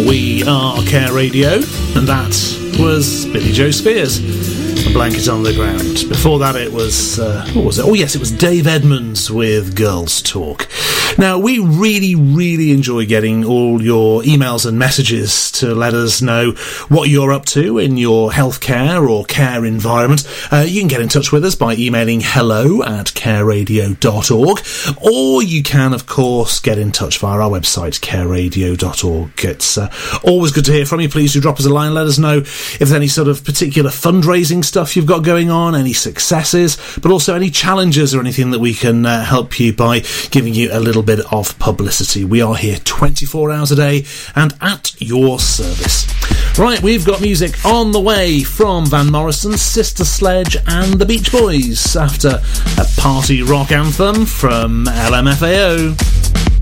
We are Care Radio, and that was Billy Joe Spears, A Blanket on the Ground. Before that it was, what was it? Oh yes, it was Dave Edmunds with Girls Talk. Now, we really, really enjoy getting all your emails and messages to let us know what you're up to in your healthcare or care environment. You can get in touch with us by emailing hello@careradio.org, or you can, of course, get in touch via our website, careradio.org. It's always good to hear from you. Please do drop us a line. Let us know if there's any sort of particular fundraising stuff you've got going on, any successes, but also any challenges or anything that we can help you by giving you a little bit of publicity. We are here 24 hours a day and at your service. Right, we've got music on the way from Van Morrison, Sister Sledge and the Beach Boys after a party rock anthem from LMFAO.